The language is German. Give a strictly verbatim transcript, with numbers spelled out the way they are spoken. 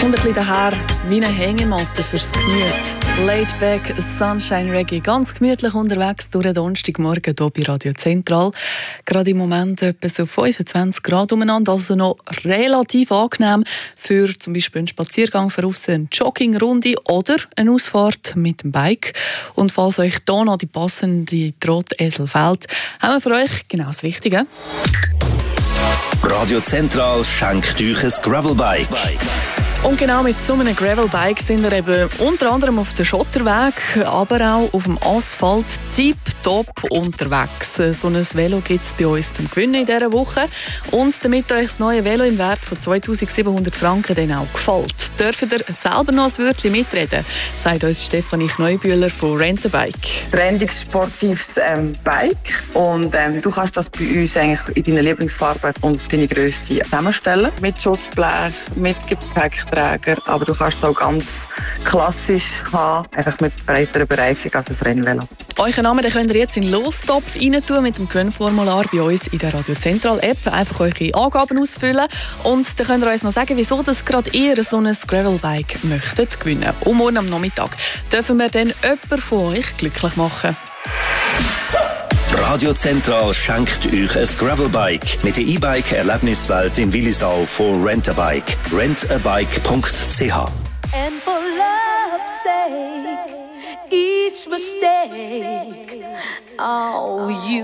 kommt ein bisschen daher wie eine Hängematte fürs Gemüt. Laid back, Sunshine Reggae, ganz gemütlich unterwegs durch den Donnerstagmorgen hier bei Radio Zentral. Gerade im Moment etwa so fünfundzwanzig Grad umeinander, also noch relativ angenehm für zum Beispiel einen Spaziergang von aussen, eine Joggingrunde oder eine Ausfahrt mit dem Bike. Und falls euch hier noch die passende Drahtesel fehlt, haben wir für euch genau das Richtige. Radio Zentral schenkt euch ein Gravelbike. Und genau mit so einem Gravelbike sind wir eben unter anderem auf dem Schotterweg, aber auch auf dem Asphalt tipptopp unterwegs. So ein Velo gibt es bei uns zum Gewinnen in dieser Woche. Und damit euch das neue Velo im Wert von zweitausendsiebenhundert Franken dann auch gefällt, dürft ihr selber noch ein Wörtchen mitreden, sagt uns Stefanie Kneubühler von Rent a Bike. Trendiges, sportives ähm, Bike. Und ähm, du kannst das bei uns eigentlich in deiner Lieblingsfarbe und auf deine Grösse zusammenstellen. Mit Schutzblech, mit Gepäckträger. Aber du kannst es auch ganz klassisch haben, einfach mit breiterer Bereifung als ein Rennvelo. Euren Namen den könnt ihr jetzt in den Lostopf rein tun mit dem Gewinnformular bei uns in der Radio Zentral App. Einfach eure Angaben ausfüllen und dann könnt ihr uns noch sagen, wieso das gerade ihr so ein Gravelbike möchtet gewinnen. Und morgen am Nachmittag dürfen wir dann jemanden von euch glücklich machen. Radio Zentral schenkt euch ein Gravelbike mit der E-Bike-Erlebniswelt in Willisau von Rent a Bike. rent a bike punkt c h. And for love's sake, each mistake, oh, you